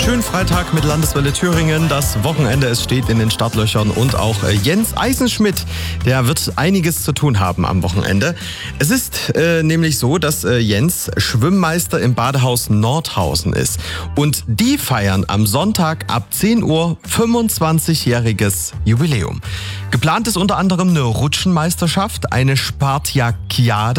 Schönen Freitag mit Landeswelle Thüringen. Das Wochenende, es steht in den Startlöchern und auch Jens Eisenschmidt, der wird einiges zu tun haben am Wochenende. Es ist nämlich so, dass Jens Schwimmmeister im Badehaus Nordhausen ist. Und die feiern am Sonntag ab 10 Uhr 25-jähriges Jubiläum. Geplant ist unter anderem eine Rutschenmeisterschaft, eine Spartakiade